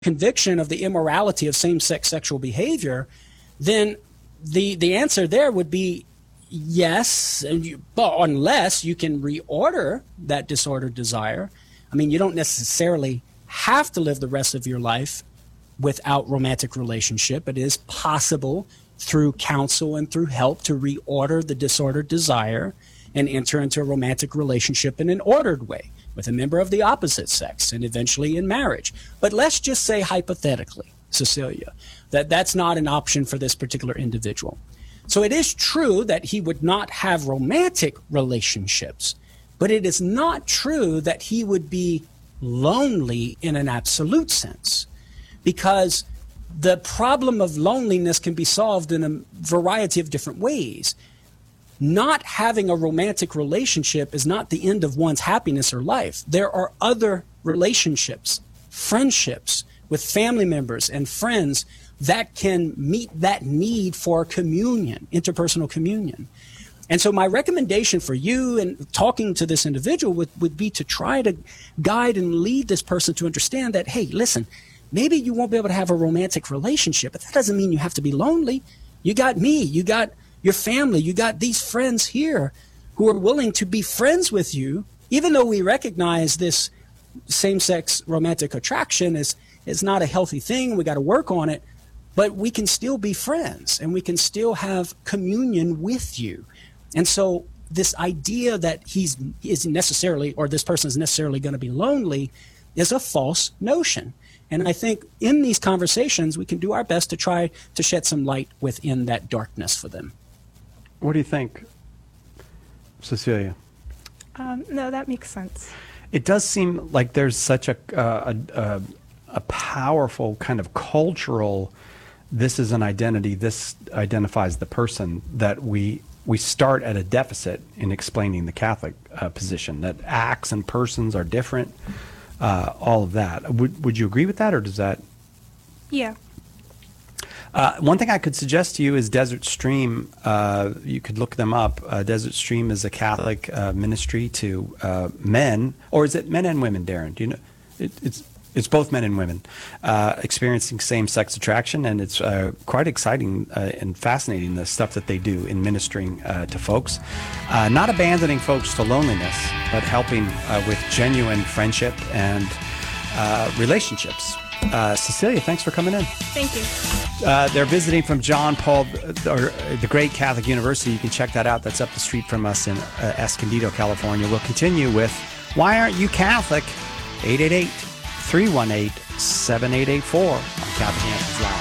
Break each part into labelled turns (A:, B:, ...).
A: conviction of the immorality of same-sex sexual behavior, then the answer there would be yes, but unless you can reorder that disordered desire. I mean, you don't necessarily have to live the rest of your life without romantic relationship. It is possible through counsel and through help to reorder the disordered desire and enter into a romantic relationship in an ordered way with a member of the opposite sex and eventually in marriage. But let's just say hypothetically, Cecilia, that that's not an option for this particular individual. So it is true that he would not have romantic relationships, but it is not true that he would be lonely in an absolute sense, because the problem of loneliness can be solved in a variety of different ways. Not having a romantic relationship is not the end of one's happiness or life. There are other relationships, friendships with family members and friends that can meet that need for communion, interpersonal communion. And so my recommendation for you and talking to this individual would be to try to guide and lead this person to understand that, hey, listen, maybe you won't be able to have a romantic relationship, but that doesn't mean you have to be lonely. You got me, you got your family, you got these friends here who are willing to be friends with you, even though we recognize this same-sex romantic attraction is not a healthy thing. We got to work on it, but we can still be friends and we can still have communion with you. And so this idea that this person is necessarily going to be lonely is a false notion. And I think in these conversations, we can do our best to try to shed some light within that darkness for them.
B: What do you think, Cecilia?
C: No, that makes sense.
B: It does seem like there's such a powerful kind of cultural, this is an identity, this identifies the person, that we start at a deficit in explaining the Catholic position, that acts and persons are different, all of that. Would you agree with that, or does that?
C: Yeah.
B: One thing I could suggest to you is Desert Stream. You could look them up. Desert Stream is a Catholic ministry to men, or is it men and women, Darren? Do you know? It's both men and women experiencing same-sex attraction, and it's quite exciting and fascinating, the stuff that they do in ministering to folks. Not abandoning folks to loneliness, but helping with genuine friendship and relationships. Cecilia, thanks for coming in.
C: Thank you.
B: They're visiting from John Paul, or the Great Catholic University. You can check that out. That's up the street from us in Escondido, California. We'll continue with Why Aren't You Catholic? 888-318-7884 on Catholic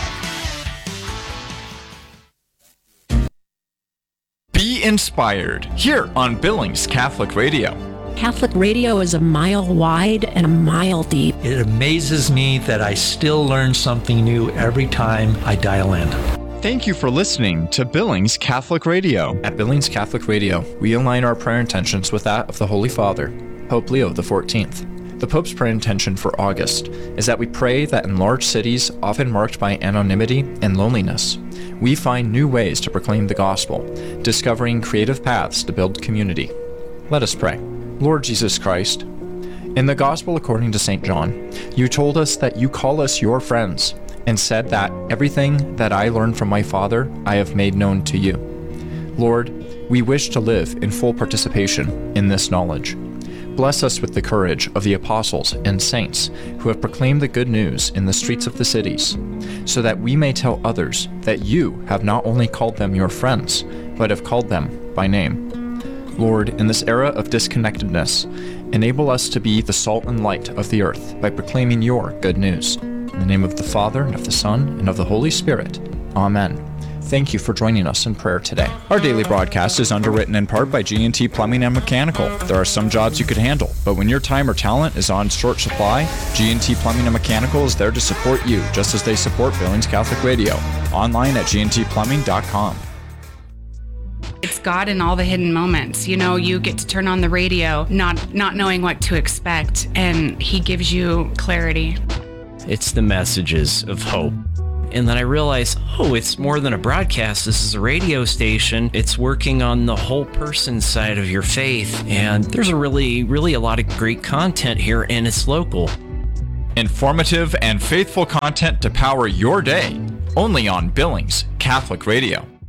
B: Answers Live.
D: Be inspired here on Billings Catholic Radio.
E: Catholic radio is a mile wide and a mile deep.
F: It amazes me that I still learn something new every time I dial in.
D: Thank you for listening to Billings Catholic Radio.
G: At Billings Catholic Radio, we align our prayer intentions with that of the Holy Father, Pope Leo XIV. The Pope's prayer intention for August is that we pray that in large cities, often marked by anonymity and loneliness, we find new ways to proclaim the gospel, discovering creative paths to build community. Let us pray. Lord Jesus Christ, in the Gospel according to St. John, you told us that you call us your friends, and said that everything that I learned from my Father I have made known to you. Lord, we wish to live in full participation in this knowledge. Bless us with the courage of the apostles and saints who have proclaimed the good news in the streets of the cities, so that we may tell others that you have not only called them your friends, but have called them by name. Lord, in this era of disconnectedness, enable us to be the salt and light of the earth by proclaiming your good news. In the name of the Father, and of the Son, and of the Holy Spirit. Amen. Thank you for joining us in prayer today. Our daily broadcast is underwritten in part by G&T Plumbing and Mechanical. There are some jobs you could handle, but when your time or talent is on short supply, G&T Plumbing and Mechanical is there to support you, just as they support Billings Catholic Radio. Online at gntplumbing.com.
H: It's God in all the hidden moments. You know, you get to turn on the radio, not knowing what to expect, and He gives you clarity.
I: It's the messages of hope. And then I realized, it's more than a broadcast. This is a radio station. It's working on the whole person side of your faith. And there's really a lot of great content here, and it's local.
D: Informative and faithful content to power your day. Only on Billings Catholic Radio.